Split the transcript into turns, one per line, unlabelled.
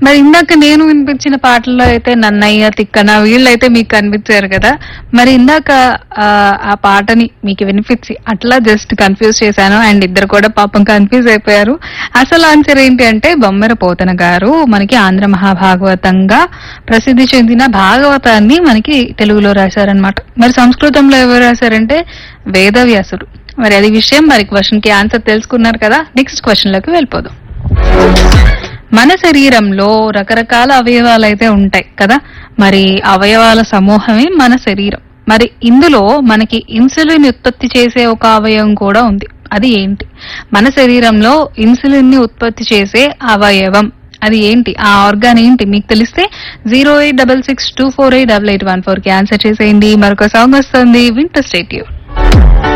మరి ఇందాక నేను వినిపించిన పాటల్లో అయితే నన్నయ్య తిక్కన వీళ్ళైతే మీకు కనిపించారు కదా. మరి ఇందాక ఆ పాటని మీకు వినిపించి అట్లా జస్ట్ కన్ఫ్యూజ్ చేశాను, అండ్ ఇద్దరు కూడా పాపం కన్ఫ్యూజ్ అయిపోయారు. అసలు ఆన్సర్ ఏంటి అంటే బొమ్మెర పోతన గారు మనకి ఆంధ్ర మహాభాగవతంగా ప్రసిద్ధి చెందిన భాగవతాన్ని మనకి తెలుగులో రాశారనమాట. మరి సంస్కృతంలో ఎవరు రాశారంటే వేదవ్యాసుడు. మరి అది విషయం. మరి క్వశ్చన్ కి ఆన్సర్ తెలుసుకున్నారు కదా, నెక్స్ట్ క్వశ్చన్ లోకి వెళ్ళిపోదాం. మన శరీరంలో రకరకాల అవయవాలు అయితే ఉంటాయి కదా, మరి అవయవాల సమూహమే మన శరీరం. మరి ఇందులో మనకి ఇన్సులిన్ ఉత్పత్తి చేసే ఒక అవయవం కూడా ఉంది. అది ఏంటి? మన శరీరంలో ఇన్సులిన్ ని ఉత్పత్తి చేసే అవయవం అది ఏంటి? ఆ ఆర్గాన్ ఏంటి? మీకు తెలిస్తే 08662488814 కి ఆన్సర్ చేసేయండి. మరొక సాంగ్ వస్తుంది, వింటూ స్టే ట్యూన్.